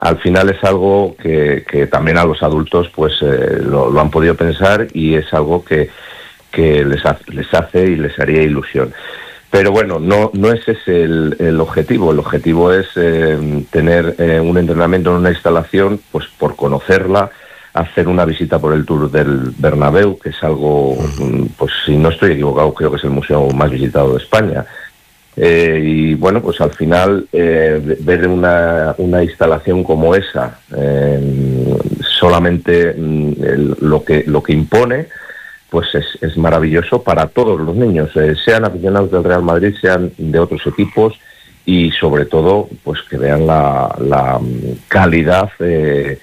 al final es algo que también a los adultos pues lo han podido pensar, y es algo que les hace y les haría ilusión. Pero bueno, no es ese el objetivo. El objetivo es tener un entrenamiento en una instalación, pues por conocerla, hacer una visita por el Tour del Bernabéu, que es algo, pues si no estoy equivocado, creo que es el museo más visitado de España. Y bueno, pues al final ver una instalación como esa, solamente lo que impone, pues es maravilloso para todos los niños, sean aficionados del Real Madrid, sean de otros equipos, y sobre todo pues que vean la calidad de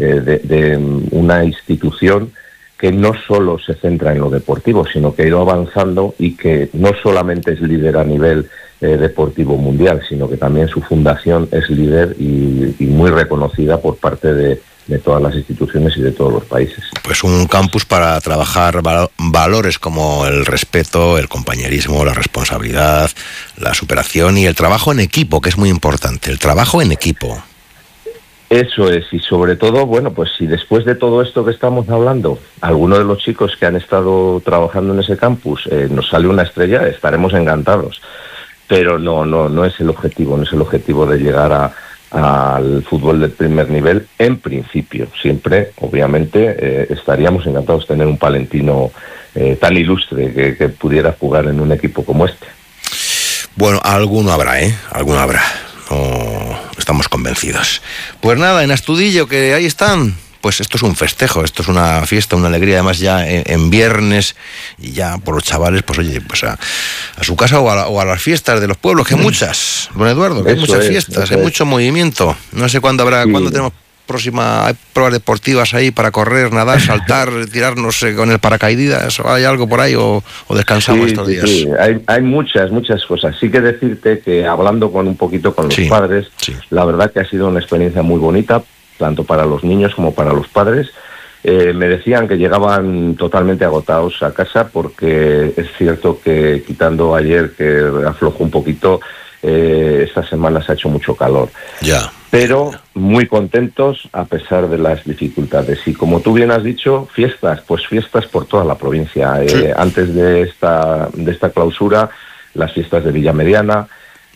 una institución que no solo se centra en lo deportivo, sino que ha ido avanzando, y que no solamente es líder a nivel deportivo mundial, sino que también su fundación es líder y muy reconocida por parte de todas las instituciones y de todos los países. Pues un campus para trabajar valores como el respeto, el compañerismo, la responsabilidad, la superación y el trabajo en equipo, que es muy importante, el trabajo en equipo. Eso es, y sobre todo, bueno, pues si después de todo esto que estamos hablando, alguno de los chicos que han estado trabajando en ese campus nos sale una estrella, estaremos encantados. Pero no es el objetivo, no es el objetivo de llegar al fútbol del primer nivel. En principio, siempre, obviamente, estaríamos encantados de tener un palentino tan ilustre que pudiera jugar en un equipo como este. Bueno, alguno habrá, alguno habrá. No, estamos convencidos. Pues nada, en Astudillo, que ahí están. Pues esto es un festejo, esto es una fiesta, una alegría, además ya en viernes, y ya por los chavales, pues oye, pues a su casa o a las fiestas de los pueblos, que hay muchas, don Eduardo, que hay muchas fiestas, hay mucho movimiento. No sé cuándo tenemos hay pruebas deportivas ahí para correr, nadar, saltar, tirarnos con el paracaídas, o hay algo por ahí, o descansamos estos días. Sí, hay muchas cosas. Sí que decirte que hablando un poquito con los padres, la verdad que ha sido una experiencia muy bonita, tanto para los niños como para los padres. Me decían que llegaban totalmente agotados a casa, porque es cierto que, quitando ayer que aflojó un poquito, esta semana se ha hecho mucho calor. Ya. Pero muy contentos a pesar de las dificultades. Y como tú bien has dicho, fiestas por toda la provincia. Antes de esta clausura, las fiestas de Villamediana.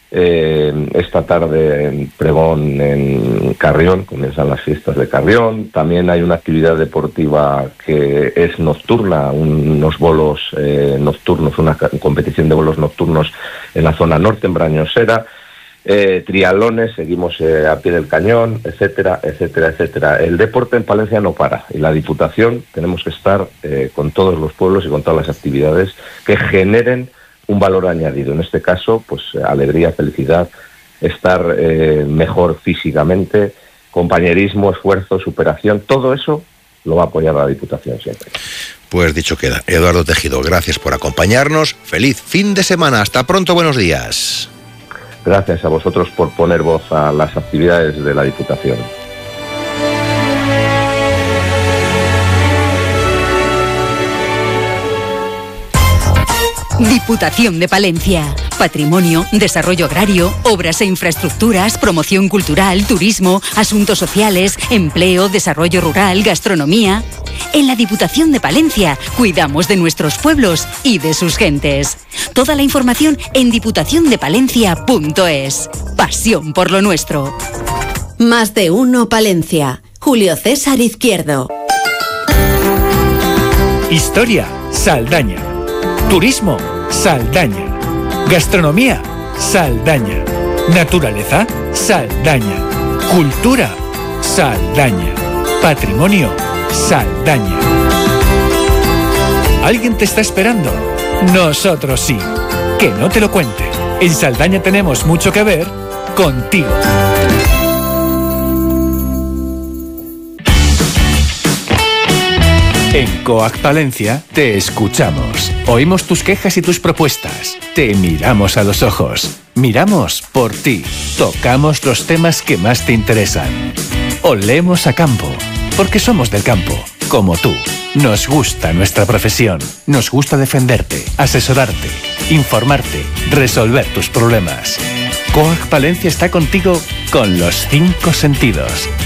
Esta tarde en Pregón, en Carrión, comienzan las fiestas de Carrión. También hay una actividad deportiva que es nocturna, unos bolos nocturnos, una competición de bolos nocturnos en la zona norte, en Brañosera. Triatlones, seguimos a pie del cañón, etcétera, etcétera, etcétera. El deporte en Palencia no para, y la Diputación tenemos que estar con todos los pueblos y con todas las actividades que generen un valor añadido. En este caso, pues alegría, felicidad, estar mejor físicamente, compañerismo, esfuerzo, superación, todo eso lo va a apoyar la Diputación siempre. Pues dicho queda. Eduardo Tejido, gracias por acompañarnos. Feliz fin de semana. Hasta pronto, buenos días. Gracias a vosotros por poner voz a las actividades de la Diputación. Diputación de Palencia. Patrimonio, desarrollo agrario, obras e infraestructuras, promoción cultural, turismo, asuntos sociales, empleo, desarrollo rural, gastronomía. En la Diputación de Palencia cuidamos de nuestros pueblos y de sus gentes. Toda la información en diputaciondepalencia.es. Pasión por lo nuestro. Más de uno Palencia. Julio César Izquierdo. Historia, Saldaña. Turismo, Saldaña. Gastronomía, Saldaña. Naturaleza, Saldaña. Cultura, Saldaña. Patrimonio, Saldaña. ¿Alguien te está esperando? Nosotros sí. Que no te lo cuente. En Saldaña tenemos mucho que ver contigo. En COAC Palencia te escuchamos. Oímos tus quejas y tus propuestas. Te miramos a los ojos. Miramos por ti. Tocamos los temas que más te interesan. Olemos a campo, porque somos del campo, como tú. Nos gusta nuestra profesión. Nos gusta defenderte, asesorarte, informarte, resolver tus problemas. COAC Palencia está contigo con los 5 sentidos.